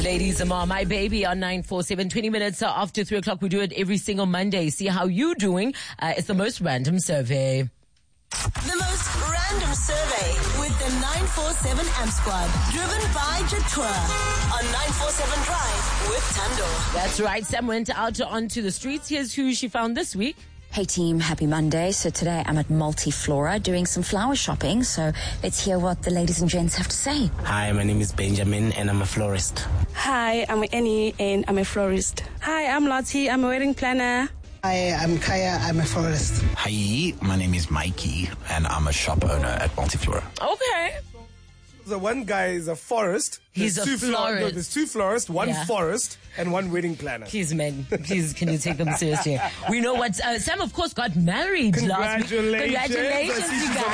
Ladies and my baby on 947, 20 minutes after 3 o'clock. We do it every single Monday. See how you doing. It's the most random survey. The most random survey with the 947 AMP Squad. Driven by Jatua on 947 Drive with Tando. That's right. Sam went out onto the streets. Here's who she found this week. Hey team, happy Monday. So today I'm at Multiflora doing some flower shopping. So let's hear what the ladies and gents have to say. Hi, my name is Benjamin and I'm a florist. Hi, I'm Annie and I'm a florist. Hi, I'm Lottie. I'm a wedding planner. Hi, I'm Kaya. I'm a florist. Hi, my name is Mikey and I'm a shop owner at Multiflora. Okay. The one guy is a florist. He's a florist. There's two florists, one Yeah. forest, and one wedding planner. Please, men. Please, can you take them seriously? We know what... Sam, of course, got married last week. Congratulations, I see you she's guys. on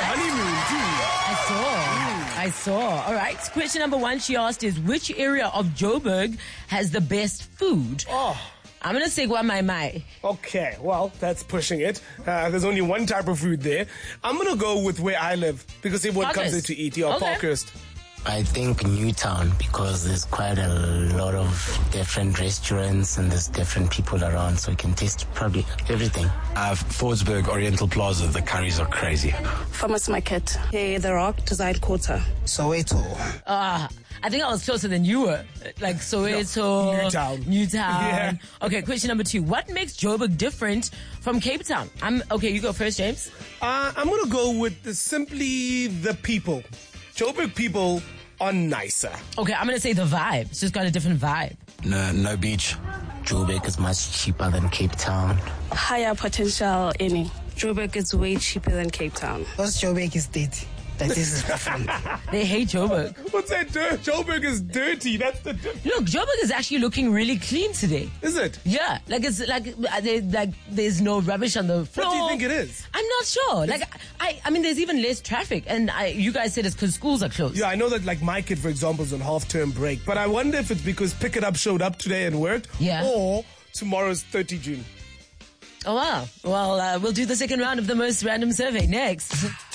honeymoon, too. I saw. All right. Question number one she asked is, which area of Joburg has the best food? Oh. I'm going to say Guamai. Okay, well, that's pushing it. There's only one type of food there. I'm going to go with where I live because everyone comes there to eat. Yeah, Okay. Parkhurst. I think Newtown because there's quite a lot of different restaurants and there's different people around, so you can taste probably everything. Fordsburg Oriental Plaza, the curries are crazy. Farmers Market. Hey, The Rock, Design Quarter. Soweto. I think I was closer than you were. Like Soweto. Newtown. Yeah. Okay, question number two. What makes Joburg different from Cape Town? Okay, you go first, James. I'm going to go with simply the people. Joburg people are nicer. Okay, I'm going to say the vibe. It's just got a different vibe. No beach. Joburg is much cheaper than Cape Town. Higher potential, Annie. Joburg is way cheaper than Cape Town. Because Joburg is dirty. That is different. They hate Joburg. What's that? Joburg is dirty. That's the difference. Look, Joburg is actually looking really clean today. Is it? Yeah, there's no rubbish on the floor. What do you think it is? I'm not sure. I mean, there's even less traffic, and you guys said it's because schools are closed. Yeah, I know that my kid, for example, is on half-term break. But I wonder if it's because Pick It Up showed up today and worked. Yeah. Or tomorrow's 30 June. Oh, wow. Well, we'll do the second round of the most random survey next.